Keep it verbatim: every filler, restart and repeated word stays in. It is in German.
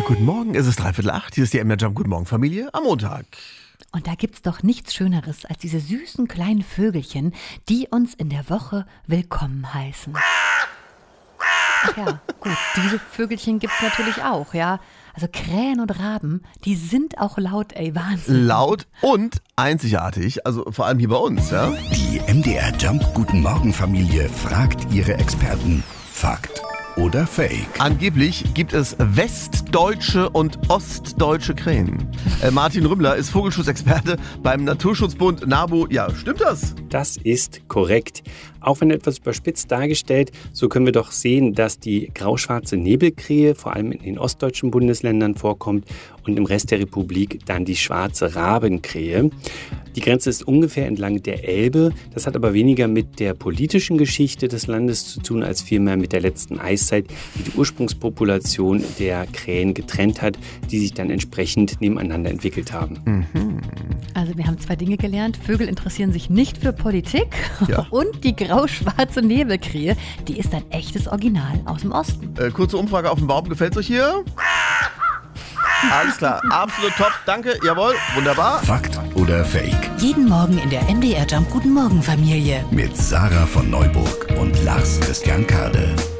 Guten Morgen, es ist dreiviertel acht. Hier ist die M D R Jump Guten Morgen Familie am Montag. Und da gibt's doch nichts Schöneres als diese süßen kleinen Vögelchen, die uns in der Woche willkommen heißen. Ach ja, gut, diese Vögelchen gibt's natürlich auch, ja. Also Krähen und Raben, die sind auch laut, ey, Wahnsinn. Laut und einzigartig, also vor allem hier bei uns, ja. Die M D R Jump Guten Morgen Familie fragt ihre Experten. Fakt oder Fake? Angeblich gibt es westdeutsche und ostdeutsche Krähen. Äh, Martin Rümmler ist Vogelschutzexperte beim Naturschutzbund NABU. Ja, stimmt das? Das ist korrekt. Auch wenn etwas überspitzt dargestellt, so können wir doch sehen, dass die grauschwarze Nebelkrähe vor allem in den ostdeutschen Bundesländern vorkommt und im Rest der Republik dann die schwarze Rabenkrähe. Die Grenze ist ungefähr entlang der Elbe. Das hat aber weniger mit der politischen Geschichte des Landes zu tun, als vielmehr mit der letzten Eiszeit, die die Ursprungspopulation der Krähen getrennt hat, die sich dann entsprechend nebeneinander entwickelt haben. Mhm. Also wir haben zwei Dinge gelernt. Vögel interessieren sich nicht für Politik Ja. und die grauschwarze Nebelkrähe, die ist ein echtes Original aus dem Osten. Äh, kurze Umfrage auf dem Baum. Gefällt's euch hier? Alles klar, absolut top. Danke, jawohl, wunderbar. Fakt oder Fake? Jeden Morgen in der M D R Jump Guten Morgen Familie. Mit Sarah von Neuburg und Lars Christian Kade.